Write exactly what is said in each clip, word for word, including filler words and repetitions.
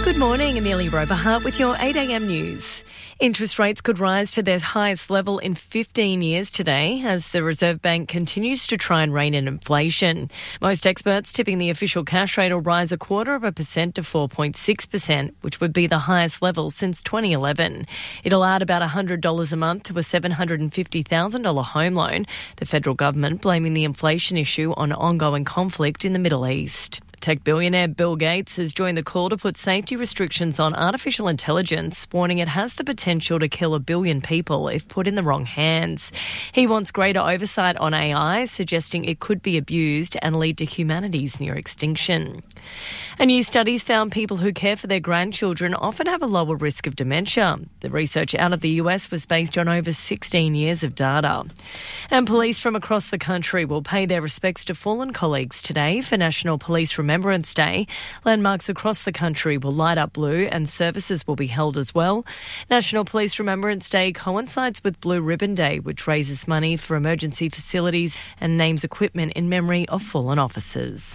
Good morning, Amelia Roberhart with your eight a m news. Interest rates could rise to their highest level in fifteen years today as the Reserve Bank continues to try and rein in inflation. Most experts tipping the official cash rate will rise a quarter of a percent to four point six percent, which would be the highest level since twenty eleven. It'll add about one hundred dollars a month to a seven hundred fifty thousand dollars home loan, the federal government blaming the inflation issue on ongoing conflict in the Middle East. Tech billionaire Bill Gates has joined the call to put safety restrictions on artificial intelligence, warning it has the potential to kill a billion people if put in the wrong hands. He wants greater oversight on A I, suggesting it could be abused and lead to humanity's near extinction. A new study's found people who care for their grandchildren often have a lower risk of dementia. The research out of the U S was based on over sixteen years of data. And police from across the country will pay their respects to fallen colleagues today for National Police Remembrance Day. Landmarks across the country will light up blue and services will be held as well. National Police Remembrance Day coincides with Blue Ribbon Day, which raises money for emergency facilities and names equipment in memory of fallen officers.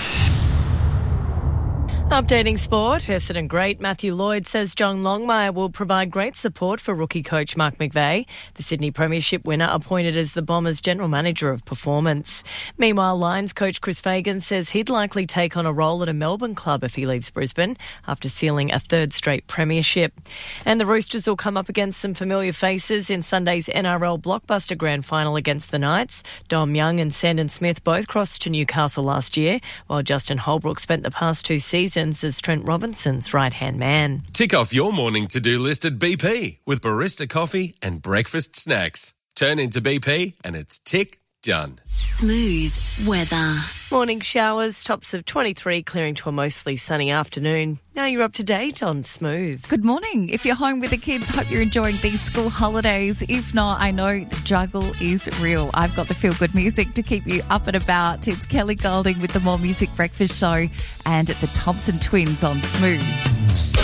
Updating sport, Essendon great Matthew Lloyd says John Longmire will provide great support for rookie coach Mark McVeigh, the Sydney Premiership winner appointed as the Bombers' general manager of performance. Meanwhile, Lions coach Chris Fagan says he'd likely take on a role at a Melbourne club if he leaves Brisbane after sealing a third straight premiership. And the Roosters will come up against some familiar faces in Sunday's N R L blockbuster grand final against the Knights. Dom Young and Sandon Smith both crossed to Newcastle last year, while Justin Holbrook spent the past two seasons as Trent Robinson's right-hand man. Tick off your morning to-do list at B P with barista coffee and breakfast snacks. Turn into B P and it's tick done. Smooth weather. Morning showers, tops of twenty-three, clearing to a mostly sunny afternoon. Now you're up to date on Smooth. Good morning. If you're home with the kids, hope you're enjoying these school holidays. If not, I know the juggle is real. I've got the feel-good music to keep you up and about. It's Kelly Golding with the More Music Breakfast Show and the Thompson Twins on Smooth.